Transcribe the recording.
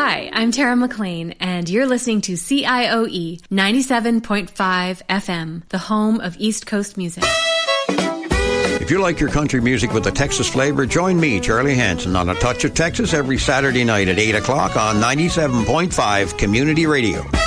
Hi, I'm Tara McLean, and you're listening to CIOE 97.5 FM, the home of East Coast music. If you like your country music with a Texas flavor, join me, Charlie Hanson, on A Touch of Texas every Saturday night at 8 o'clock on 97.5 Community Radio.